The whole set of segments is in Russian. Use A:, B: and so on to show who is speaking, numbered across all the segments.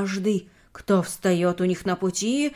A: каждый, кто встает у них на пути...»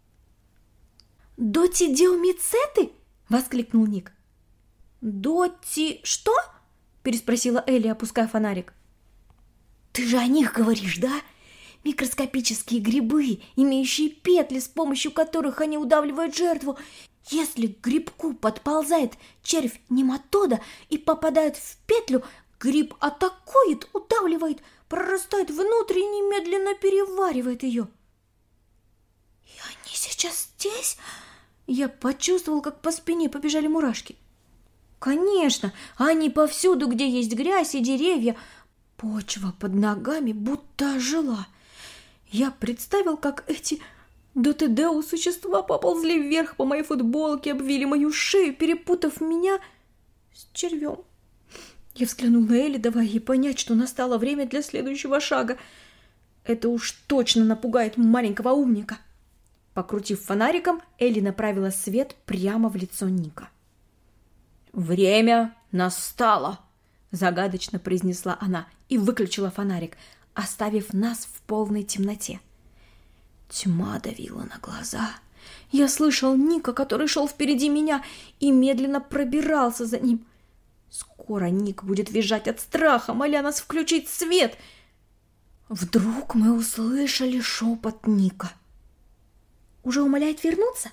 B: «Доти Деомицеты?» — воскликнул Ник. «Доти... что?» — переспросила Элли, опуская фонарик. «Ты же о них говоришь, да? Микроскопические грибы, имеющие петли, с помощью которых они удавливают жертву. Если к грибку подползает червь нематода и попадает в петлю, гриб атакует, удавливает, прорастает внутрь и немедленно переваривает ее». «И они сейчас здесь?» Я почувствовал, как по спине побежали мурашки. «Конечно, они повсюду, где есть грязь и деревья. Почва под ногами будто ожила. Я представил, как эти дотедеу существа поползли вверх по моей футболке, обвили мою шею, перепутав меня с червем. Я взглянул на Элли, давая ей понять, что настало время для следующего шага. Это уж точно напугает маленького умника». Покрутив фонариком, Элли направила свет прямо в лицо Ника.
A: «Время настало!» –
B: загадочно произнесла она и выключила фонарик, оставив нас в полной темноте. Тьма давила на глаза. Я слышал Ника, который шел впереди меня и медленно пробирался за ним. Скоро Ник будет визжать от страха, моля нас включить свет. Вдруг мы услышали шепот Ника. «Уже умоляет вернуться?»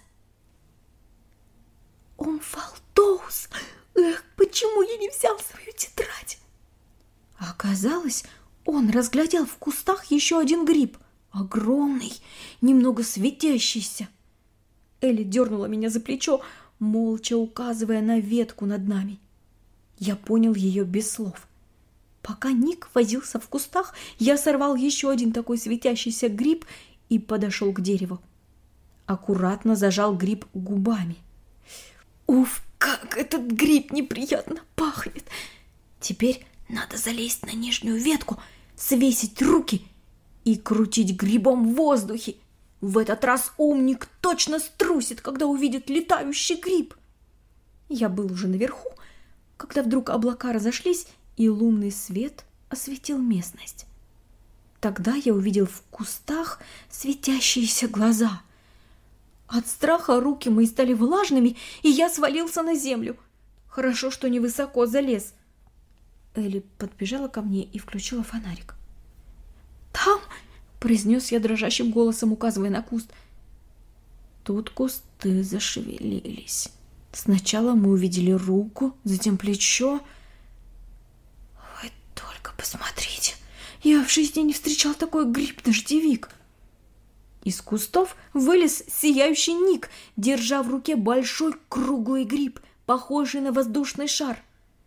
B: «Омфалдоус! Эх, почему я не взял свою тетрадь?» Оказалось, он разглядел в кустах еще один гриб, огромный, немного светящийся. Элли дернула меня за плечо, молча указывая на ветку над нами. Я понял ее без слов. Пока Ник возился в кустах, я сорвал еще один такой светящийся гриб и подошел к дереву. Аккуратно зажал гриб губами. Уф, как этот гриб неприятно пахнет! Теперь надо залезть на нижнюю ветку, свесить руки и крутить грибом в воздухе. В этот раз умник точно струсит, когда увидит летающий гриб. Я был уже наверху, когда вдруг облака разошлись, и лунный свет осветил местность. Тогда я увидел в кустах светящиеся глаза. От страха руки мои стали влажными, и я свалился на землю. Хорошо, что невысоко залез. Элли подбежала ко мне и включила фонарик. «Там!» — произнес я дрожащим голосом, указывая на куст. Тут кусты зашевелились. Сначала мы увидели руку, затем плечо. Вы только посмотрите! Я в жизни не встречал такой гриб-дождевик. Из кустов вылез сияющий Ник, держа в руке большой круглый гриб, похожий на воздушный шар.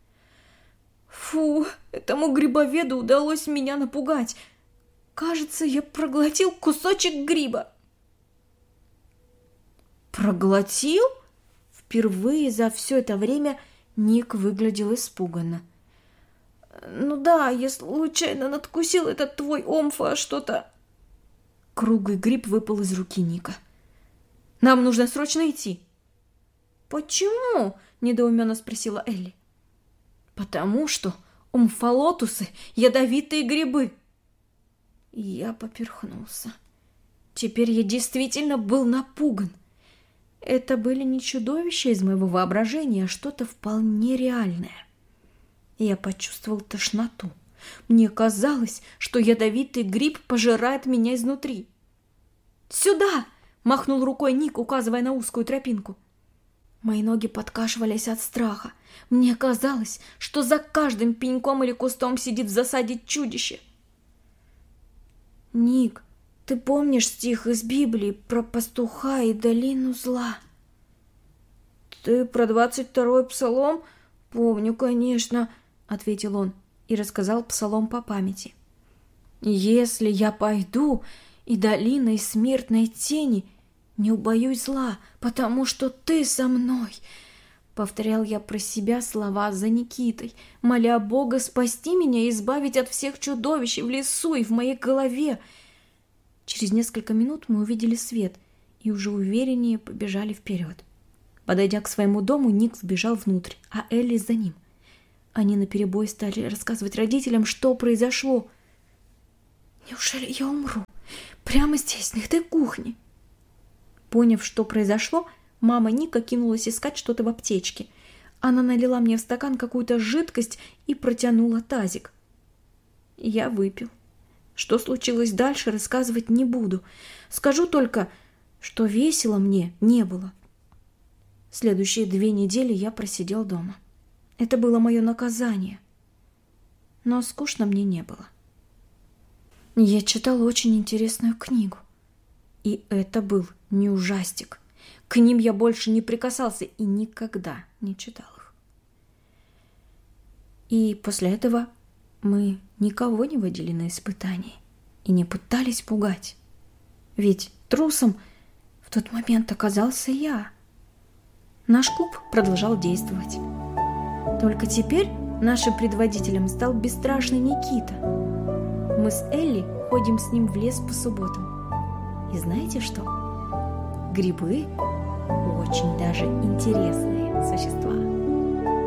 B: Фу, этому грибоведу удалось меня напугать. Кажется, я проглотил кусочек гриба. Проглотил? Впервые за все это время Ник выглядел испуганно. Ну да, я случайно надкусил этот твой омфа что-то. Круглый гриб выпал из руки Ника. Нам нужно срочно идти. Почему? Недоуменно спросила Элли. Потому что омфалотусы — ядовитые грибы. Я поперхнулся. Теперь я действительно был напуган. Это были не чудовища из моего воображения, а что-то вполне реальное. Я почувствовал тошноту. Мне казалось, что ядовитый гриб пожирает меня изнутри. «Сюда!» — махнул рукой Ник, указывая на узкую тропинку. Мои ноги подкашивались от страха. Мне казалось, что за каждым пеньком или кустом сидит в засаде чудище. «Ник, ты помнишь стих из Библии про пастуха и долину зла?» «Ты про 22-й псалом?» «Помню, конечно», — ответил он и рассказал псалом по памяти. «Если я пойду и долиной смертной тени, не убоюсь зла, потому что ты со мной», — повторял я про себя слова за Никитой, моля Бога спасти меня и избавить от всех чудовищ в лесу и в моей голове. Через несколько минут мы увидели свет и уже увереннее побежали вперед. Подойдя к своему дому, Ник вбежал внутрь, а Элли за ним. Они наперебой стали рассказывать родителям, что произошло. «Неужели я умру? Прямо здесь, на этой кухне. Поняв, что произошло, мама Ника кинулась искать что-то в аптечке. Она налила мне в стакан какую-то жидкость и протянула тазик. Я выпил. Что случилось дальше, рассказывать не буду. Скажу только, что весело мне не было. Следующие 2 недели я просидел дома. Это было мое наказание. Но скучно мне не было. Я читал очень интересную книгу. И это был не ужастик. К ним я больше не прикасался и никогда не читал их. И после этого мы никого не водили на испытания и не пытались пугать. Ведь трусом в тот момент оказался я. Наш клуб продолжал действовать. Только теперь нашим предводителем стал бесстрашный Никита. Мы с Элли ходим с ним в лес по субботам. И знаете что? Грибы очень даже интересны.